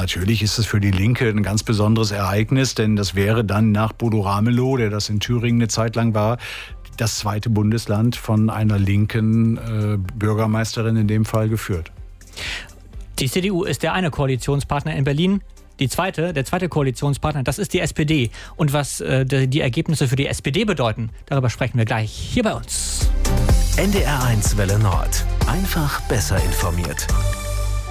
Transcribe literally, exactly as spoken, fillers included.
natürlich ist es für die Linke ein ganz besonderes Ereignis, denn das wäre dann nach Bodo Ramelow, der das in Thüringen eine Zeit lang war, das zweite Bundesland von einer linken äh, Bürgermeisterin in dem Fall geführt. Die C D U ist der eine Koalitionspartner in Berlin. Die zweite, der zweite Koalitionspartner, das ist die S P D. Und was äh, die Ergebnisse für die S P D bedeuten, darüber sprechen wir gleich hier bei uns. N D R eins Welle Nord. Einfach besser informiert.